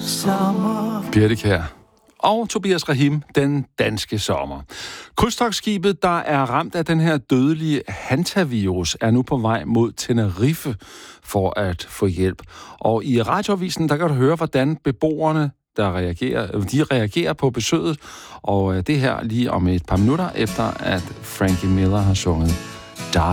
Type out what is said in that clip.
Birte Kjær og Tobias Rahim, Den danske sommer. Krydstogtskibet, der er ramt af den her dødelige hantavirus, er nu på vej mod Tenerife for at få hjælp. Og i radioavisen, der kan du høre, hvordan beboerne de reagerer på besøget. Og det her lige om et par minutter efter, at Frankie Miller har sunget